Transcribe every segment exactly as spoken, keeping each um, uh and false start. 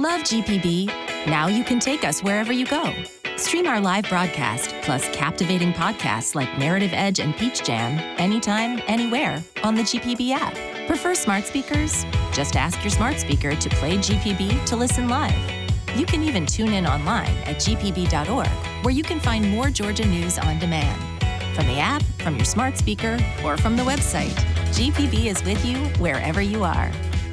Love G P B? Now you can take us wherever you go. Stream our live broadcast, plus captivating podcasts like Narrative Edge and Peach Jam, anytime, anywhere on the G P B app. Prefer smart speakers? Just ask your smart speaker to play G P B to listen live. You can even tune in online at g p b dot org, where you can find more Georgia news on demand. From the app, from your smart speaker, or from the website, G P B is with you wherever you are.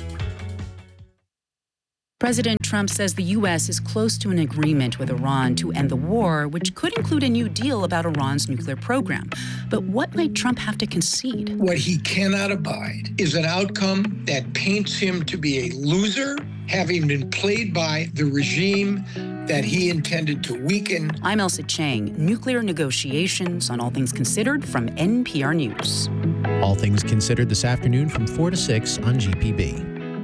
President Trump says the U S is close to an agreement with Iran to end the war, which could include a new deal about Iran's nuclear program. But what might Trump have to concede? What he cannot abide is an outcome that paints him to be a loser, having been played by the regime that he intended to weaken. I'm Elsa Chang. Nuclear negotiations on All Things Considered from N P R News. All Things Considered this afternoon from four to six on G P B.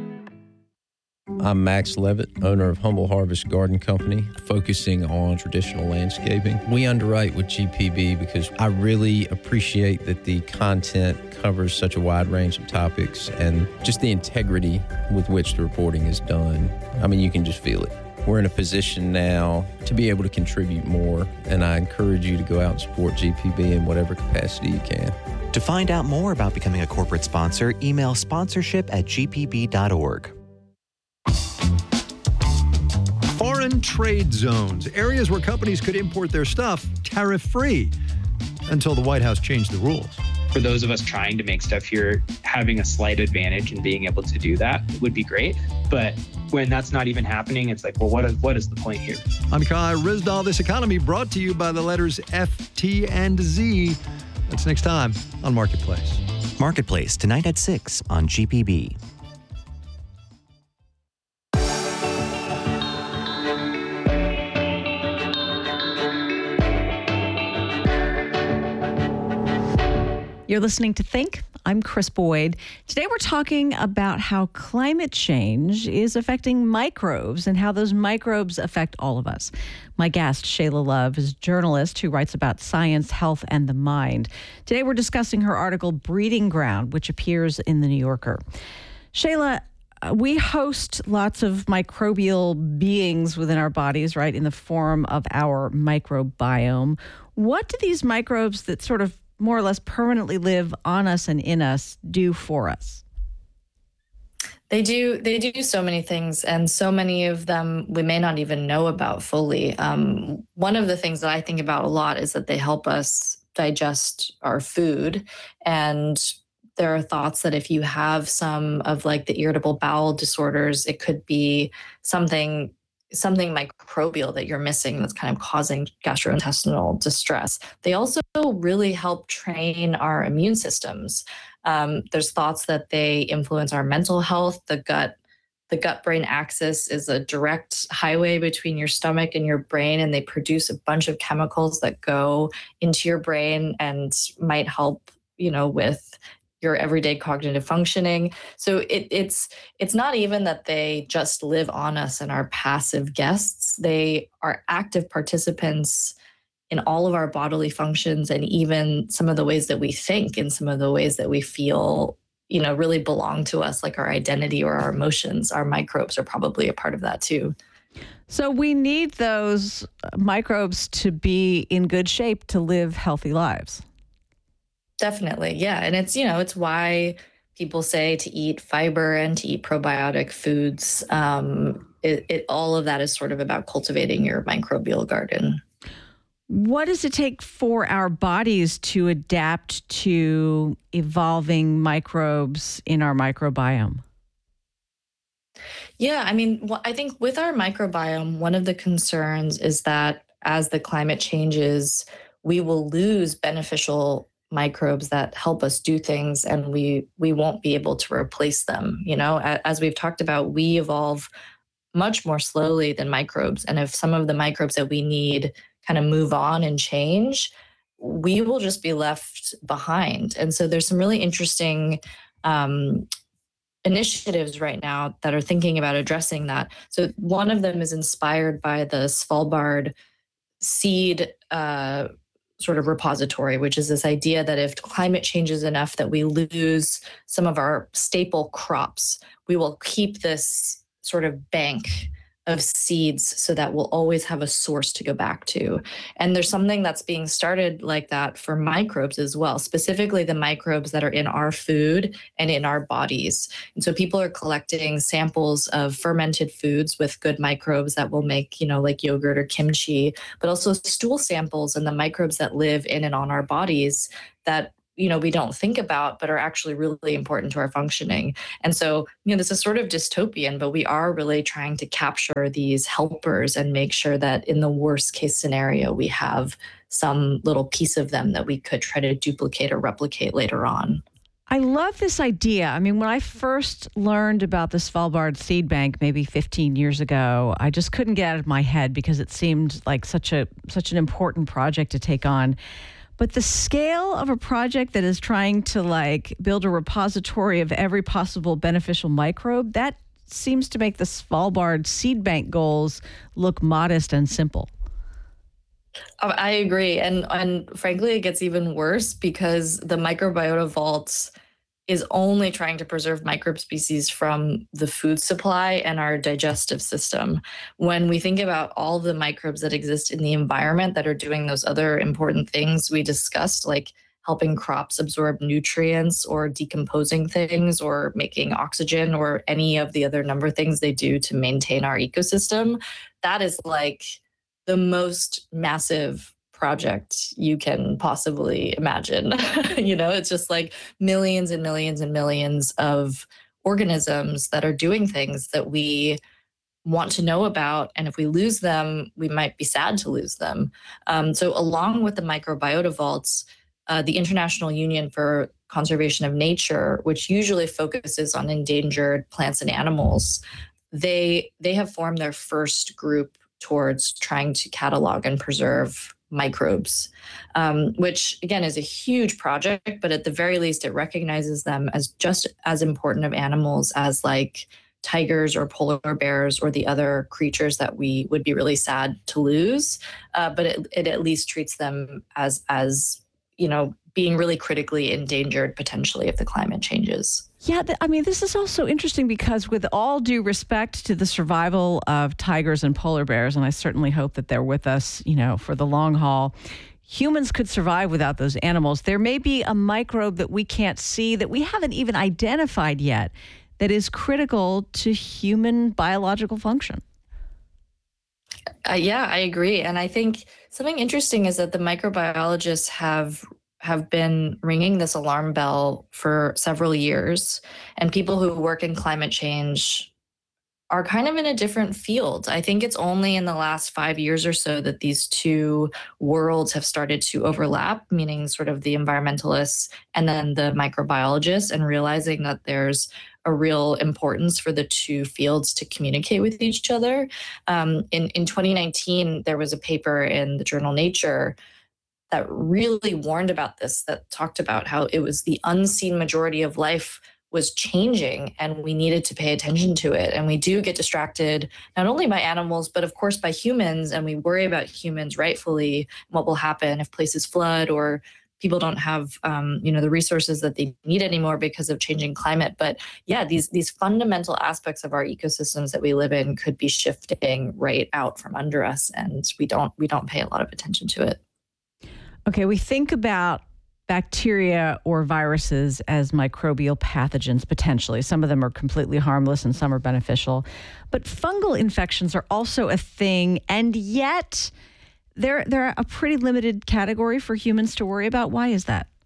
I'm Max Levitt, owner of Humble Harvest Garden Company, focusing on traditional landscaping. We underwrite with G P B because I really appreciate that the content covers such a wide range of topics and just the integrity with which the reporting is done. I mean, you can just feel it. We're in a position now to be able to contribute more, and I encourage you to go out and support G P B in whatever capacity you can. To find out more about becoming a corporate sponsor, email sponsorship at g p b dot org. Foreign trade zones, areas where companies could import their stuff tariff-free until the White House changed the rules. For those of us trying to make stuff here, having a slight advantage in being able to do that would be great. But when that's not even happening, it's like, well, what is, what is the point here? I'm Kai Rizdal. This economy brought to you by the letters F, T, and Z. That's next time on Marketplace. Marketplace, tonight at six on G P B. You're listening to Think. I'm Chris Boyd. Today we're talking about how climate change is affecting microbes and how those microbes affect all of us. My guest, Shayla Love, is a journalist who writes about science, health, and the mind. Today we're discussing her article, Breeding Ground, which appears in The New Yorker. Shayla, we host lots of microbial beings within our bodies, right, in the form of our microbiome. What do these microbes that sort of more or less permanently live on us and in us do for us? They do. They do so many things, and so many of them we may not even know about fully. Um, one of the things that I think about a lot is that they help us digest our food. And there are thoughts that if you have some of like the irritable bowel disorders, it could be something something microbial that you're missing that's kind of causing gastrointestinal distress. They also really help train our immune systems. Um, there's thoughts that they influence our mental health. The gut, the gut-brain axis is a direct highway between your stomach and your brain, and they produce a bunch of chemicals that go into your brain and might help, you know, with your everyday cognitive functioning. So it, it's it's not even that they just live on us and are passive guests. They are active participants in all of our bodily functions, and even some of the ways that we think and some of the ways that we feel, you know, really belong to us, like our identity or our emotions. Our microbes are probably a part of that too. So we need those microbes to be in good shape to live healthy lives. Definitely. Yeah. And it's, you know, it's why people say to eat fiber and to eat probiotic foods. Um, it, it all of that is sort of about cultivating your microbial garden. What does it take for our bodies to adapt to evolving microbes in our microbiome? Yeah, I mean, I think with our microbiome, one of the concerns is that as the climate changes, we will lose beneficial microbes that help us do things, and we we won't be able to replace them. You know, as we've talked about, we evolve much more slowly than microbes. And if some of the microbes that we need kind of move on and change, we will just be left behind. And so there's some really interesting um, initiatives right now that are thinking about addressing that. So one of them is inspired by the Svalbard seed uh, sort of repository, which is this idea that if climate changes enough that we lose some of our staple crops, we will keep this sort of bank of seeds so that we'll always have a source to go back to. And there's something that's being started like that for microbes as well, specifically the microbes that are in our food and in our bodies. And so people are collecting samples of fermented foods with good microbes that will make, you know, like yogurt or kimchi, but also stool samples and the microbes that live in and on our bodies that, you know, we don't think about, but are actually really important to our functioning. And so, you know, this is sort of dystopian, but we are really trying to capture these helpers and make sure that in the worst case scenario, we have some little piece of them that we could try to duplicate or replicate later on. I love this idea. I mean, when I first learned about the Svalbard Seed Bank maybe fifteen years ago, I just couldn't get it out of my head because it seemed like such a such an important project to take on. But the scale of a project that is trying to like build a repository of every possible beneficial microbe, that seems to make the Svalbard Seed Bank goals look modest and simple. I agree. And, and frankly, it gets even worse because the microbiota vault is only trying to preserve microbe species from the food supply and our digestive system. When we think about all the microbes that exist in the environment that are doing those other important things we discussed, like helping crops absorb nutrients or decomposing things or making oxygen or any of the other number of things they do to maintain our ecosystem, that is like the most massive project you can possibly imagine. You know, it's just like millions and millions and millions of organisms that are doing things that we want to know about. And if we lose them, we might be sad to lose them. Um, so along with the microbiota vaults, uh, the International Union for Conservation of Nature, which usually focuses on endangered plants and animals, they they have formed their first group towards trying to catalog and preserve microbes, um, which again is a huge project, but at the very least, it recognizes them as just as important of animals as like tigers or polar bears or the other creatures that we would be really sad to lose. Uh, but it, it at least treats them as, as, you know, being really critically endangered potentially if the climate changes. Yeah, th- I mean, this is also interesting because with all due respect to the survival of tigers and polar bears, and I certainly hope that they're with us, you know, for the long haul, humans could survive without those animals. There may be a microbe that we can't see, that we haven't even identified yet, that is critical to human biological function. Uh, yeah, I agree. And I think something interesting is that the microbiologists have have been ringing this alarm bell for several years, and people who work in climate change are kind of in a different field. I think it's only in the last five years or so that these two worlds have started to overlap, meaning sort of the environmentalists and then the microbiologists, and realizing that there's a real importance for the two fields to communicate with each other. Um, in, in twenty nineteen, there was a paper in the journal Nature that really warned about this, that talked about how it was the unseen majority of life was changing and we needed to pay attention to it. And we do get distracted not only by animals, but of course by humans. And we worry about humans rightfully, what will happen if places flood or people don't have um, you know, the resources that they need anymore because of changing climate. But yeah, these, these fundamental aspects of our ecosystems that we live in could be shifting right out from under us. And we don't, we don't pay a lot of attention to it. Okay, we think about bacteria or viruses as microbial pathogens, potentially. Some of them are completely harmless and some are beneficial. But fungal infections are also a thing, and yet they're, they're a pretty limited category for humans to worry about. Why is that?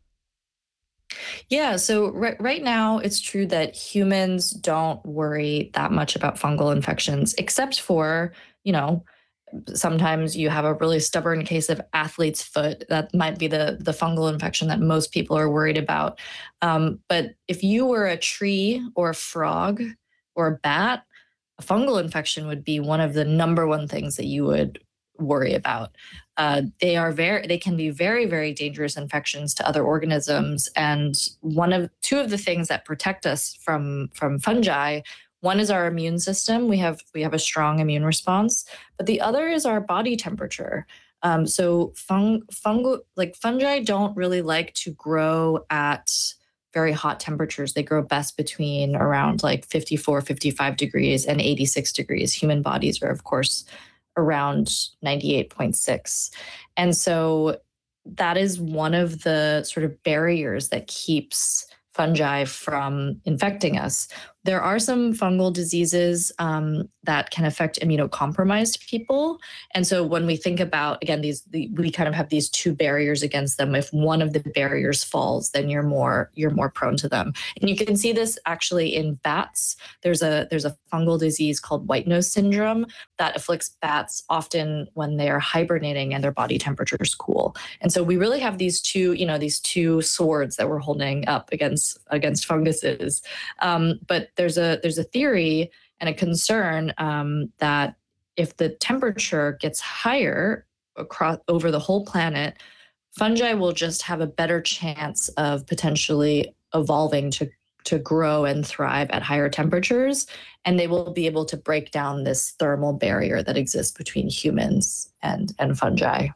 Yeah, so right, right now it's true that humans don't worry that much about fungal infections, except for, you know, sometimes you have a really stubborn case of athlete's foot. That might be the, the fungal infection that most people are worried about. Um, but if you were a tree or a frog or a bat, a fungal infection would be one of the number one things that you would worry about. Uh, they are very, they can be very, very dangerous infections to other organisms. And one of two of the things that protect us from, from fungi, one is our immune system. We have we have a strong immune response, but the other is our body temperature. Um, so fung, fungal like fungi don't really like to grow at very hot temperatures. They grow best between around like fifty-four, fifty-five degrees and eighty-six degrees. Human bodies are, of course, around ninety-eight point six. And so that is one of the sort of barriers that keeps fungi from infecting us. There are some fungal diseases um, that can affect immunocompromised people. And so when we think about, again, these, the, we kind of have these two barriers against them. If one of the barriers falls, then you're more, you're more prone to them. And you can see this actually in bats. There's a, there's a fungal disease called white nose syndrome that afflicts bats often when they are hibernating and their body temperatures cool. And so we really have these two, you know, these two swords that we're holding up against, against funguses. Um, but there's a there's a theory and a concern um, that if the temperature gets higher across over the whole planet, fungi will just have a better chance of potentially evolving to to grow and thrive at higher temperatures, and they will be able to break down this thermal barrier that exists between humans and and fungi.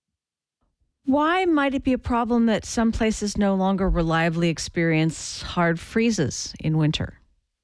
Why might it be a problem that some places no longer reliably experience hard freezes in winter?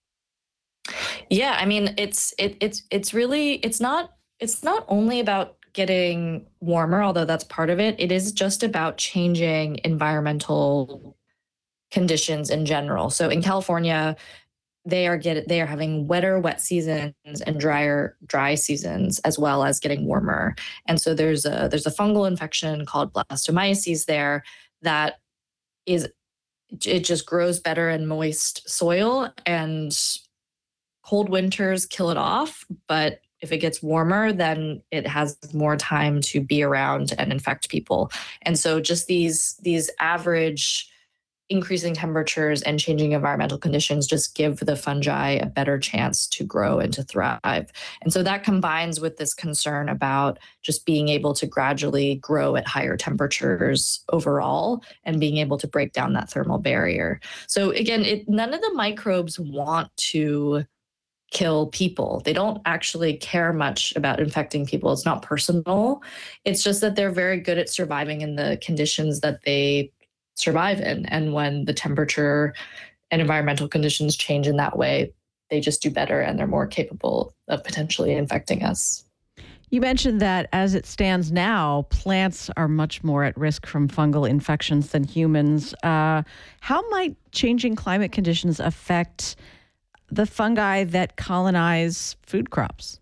Yeah, I mean, it's it, it's it's really it's not it's not only about getting warmer, although that's part of it. It is just about changing environmental conditions in general. So in California, they are get they are having wetter wet seasons and drier dry seasons, as well as getting warmer. And so there's a there's a fungal infection called blastomyces there that is it just grows better in moist soil, and cold winters kill it off, but if it gets warmer, then it has more time to be around and infect people. And so just these these average increasing temperatures and changing environmental conditions just give the fungi a better chance to grow and to thrive. And so that combines with this concern about just being able to gradually grow at higher temperatures overall and being able to break down that thermal barrier. So again, it, none of the microbes want to kill people. They don't actually care much about infecting people. It's not personal. It's just that they're very good at surviving in the conditions that they survive in. And when the temperature and environmental conditions change in that way, they just do better and they're more capable of potentially infecting us. You mentioned that as it stands now, plants are much more at risk from fungal infections than humans. Uh, how might changing climate conditions affect the fungi that colonize food crops?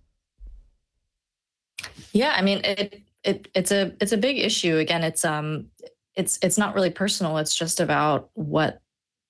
Yeah, I mean, it, it it's a it's a big issue. Again, it's um it's it's not really personal. It's just about what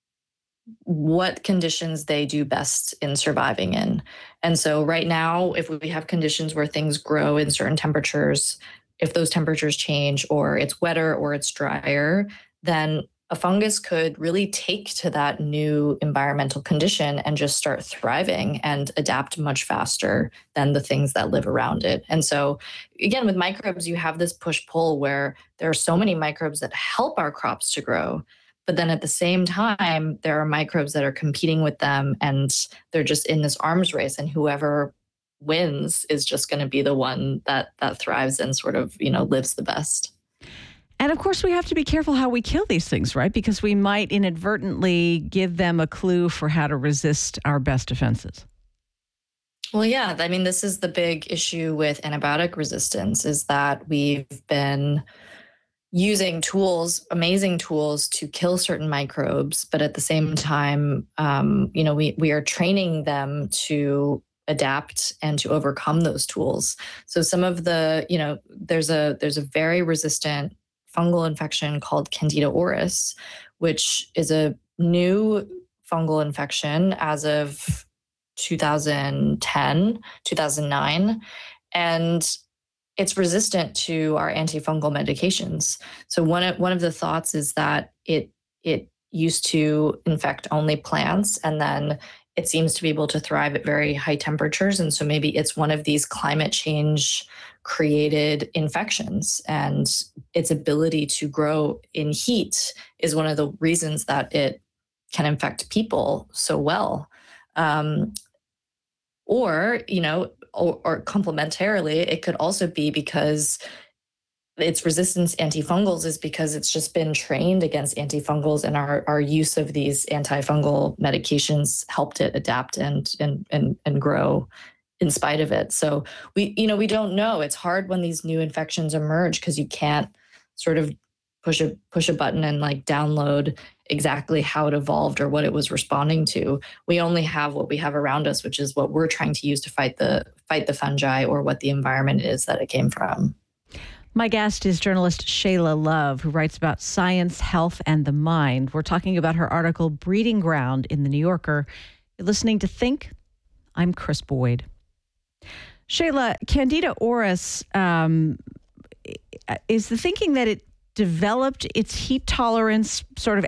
what conditions they do best in surviving in. And so right now, if we have conditions where things grow in certain temperatures, if those temperatures change or it's wetter or it's drier, then a fungus could really take to that new environmental condition and just start thriving and adapt much faster than the things that live around it. And so, again, with microbes, you have this push-pull where there are so many microbes that help our crops to grow. But then at the same time, there are microbes that are competing with them, and they're just in this arms race, and whoever wins is just going to be the one that that thrives and sort of, you know, lives the best. And of course, we have to be careful how we kill these things, right? Because we might inadvertently give them a clue for how to resist our best defenses. Well, yeah, I mean, this is the big issue with antibiotic resistance, is that we've been using tools, amazing tools to kill certain microbes, but at the same time, um, you know, we we are training them to adapt and to overcome those tools. So some of the, you know, there's a there's a very resistant fungal infection called Candida auris, which is a new fungal infection as of two thousand ten, two thousand nine, and it's resistant to our antifungal medications. So one of, one of the thoughts is that it it used to infect only plants, and then it seems to be able to thrive at very high temperatures. And so maybe it's one of these climate change created infections, and its ability to grow in heat is one of the reasons that it can infect people so well. Um, or, you know, or, or complementarily, it could also be because its resistance to antifungals is because it's just been trained against antifungals, and our, our use of these antifungal medications helped it adapt and and and and grow in spite of it. So we, you know, we don't know. It's hard when these new infections emerge because you can't sort of push a push a button and like download exactly how it evolved or what it was responding to. We only have what we have around us, which is what we're trying to use to fight the fight the fungi or what the environment is that it came from. My guest is journalist Shayla Love, who writes about science, health, and the mind. We're talking about her article, Breeding Ground, in The New Yorker. You're listening to Think. I'm Chris Boyd. Shayla, Candida auris um, is the thinking that it developed its heat tolerance sort of